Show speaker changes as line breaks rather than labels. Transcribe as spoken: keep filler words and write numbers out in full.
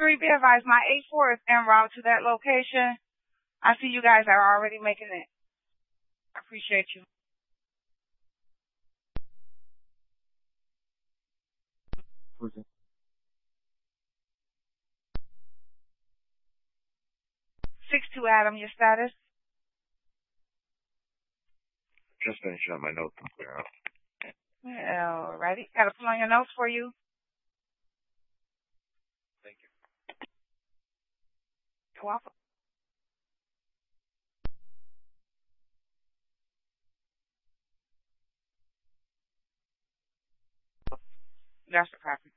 three, be advised, my eight four is en route to that location. I see you guys are already making it. I appreciate you.
Okay.
six two, Adam, your status?
Just finishing up my notes and clear out.
Alrighty. Got to put on your notes for you.
Thank you.
You're welcome. That's the copy.